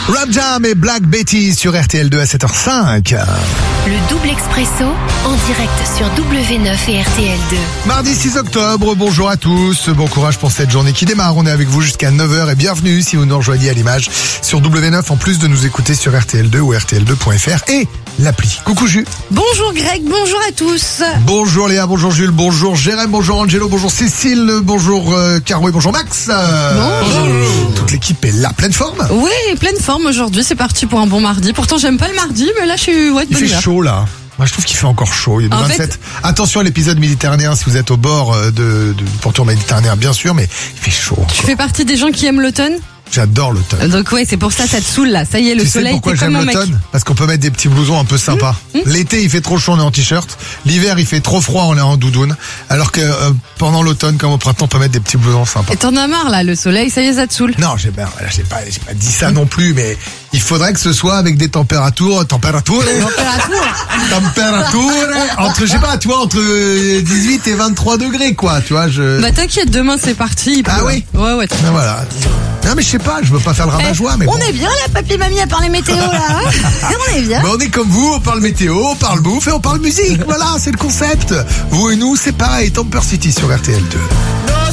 Rap Jam et Black Betty sur RTL2 à 7h05. Le double expresso en direct sur W9 et RTL2. Mardi 6 octobre, bonjour à tous, bon courage pour cette journée qui démarre. On est avec vous jusqu'à 9h et bienvenue si vous nous rejoignez à l'image sur W9 en plus de nous écouter sur RTL2 ou RTL2.fr et l'appli. Coucou Jules. Bonjour Greg, bonjour à tous. Bonjour Léa, bonjour Jules, bonjour Jérém, bonjour Angelo, bonjour Cécile, bonjour Caro et bonjour Max. Bonjour. Toute l'équipe est là, pleine forme. Oui, pleine forme aujourd'hui, c'est parti pour un bon mardi. Pourtant j'aime pas le mardi, mais là je suis de Il bonne fait humeur. chaud là. Moi je trouve qu'il fait encore chaud. Il est de En 27. fait- Attention à l'épisode méditerranéen si vous êtes au bord du pourtour méditerranéen bien sûr, mais il fait chaud. Tu encore. fais partie des gens qui aiment l'automne. J'adore l'automne. Donc ouais, c'est pour ça te saoule là. Ça y est, le Tu sais soleil, pourquoi t'es j'aime comme un mec. l'automne? Parce qu'on peut mettre des petits blousons un peu sympas. L'été il fait trop chaud, on est en t-shirt. L'hiver il fait trop froid, on est en doudoune. Alors que pendant l'automne comme au printemps, on peut mettre des petits blousons sympas. Et t'en as marre là, le soleil, ça y est, ça te saute. Non, j'ai pas dit ça non plus, mais il faudrait que ce soit avec des températures Température. entre, je sais pas, tu vois, entre 18 et 23 degrés, quoi, tu vois, Bah t'inquiète, demain c'est parti. il Ah pleut. oui Ouais. Ben voilà. Non, mais je sais pas, je veux pas faire le rabat-joie, mais On bon. est bien là, papy mamie, à parler météo là. On est bien. Ben, on est comme vous, on parle météo, on parle bouffe et on parle musique, voilà, c'est le concept. Vous et nous, c'est pareil, Temper City sur RTL2.